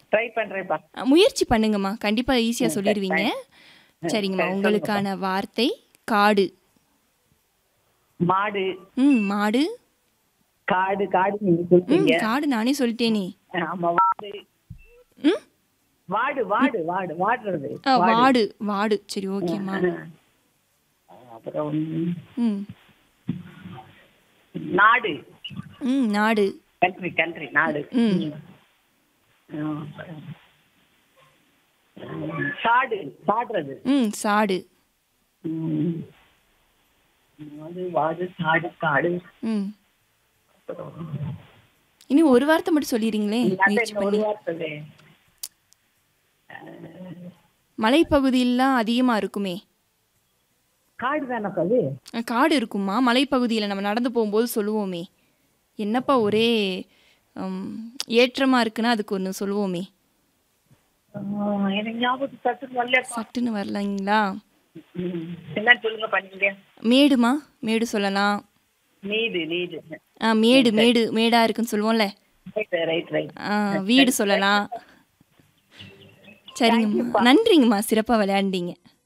Try பண்றேன்ப்பா. முயற்சி பண்ணுங்கம்மா, கண்டிப்பாக ஈஸியாக சரி, சொல்லிடுவீங்க. தேங்க்ஸ். சரிங்கம்மா, சரி, சொல்லுங்கப்பா. உங்களுக்கான வார்த்தை காடு. மாடு. மாடு. காடு காடு நீங்க சொல்றீங்க. காடு நானே சொல்லிட்டேனே. ஆமா, வாடு. ம் வாடு வாடு வாடு வாடுறது. வாடு. வாடு. வாடு. சரி, ஓகேம்மா. அப்புறம் ம் நாடு. நாடு. கண்ட்ரி கண்ட்ரி நாடு. சாடு சாடுறது. சாடு. வாடு வாடு சாடு காடு. இன்னும் ஒரு வார்த்தை மட்டும் சொல்லிடுறீங்களே, முயற்சி ஒரு பண்ணி. வார்த்தை. மலைப்பகுதியெல்லாம் அதிகமாக இருக்குமே. காடு தானப்பா அது. காடு இருக்குமா மலைப்பகுதியில், நம்ம நடந்து போகும்போது சொல்லுவோமே. என்னப்பா ஒரே ஏற்றமாக இருக்குன்னா அதுக்கு ஒன்று சொல்லுவோமே. எனக்கு ஞாபகம் சட்டுன்னு வரல. சட்டுன்னு வரலைங்களா? என்ன சொல்லுங்க பண்ணீங்க. மேடுமா, மேடு சொல்லலாம். Need need. மேடு மேடு மேடாக இருக்குன்னு சொல்லுவோம்ல. Right right. வீடு சொல்லலாம். சரிங்கம்மா, நன்றிங்கம்மா, சிறப்பாக விளையாண்டீங்க.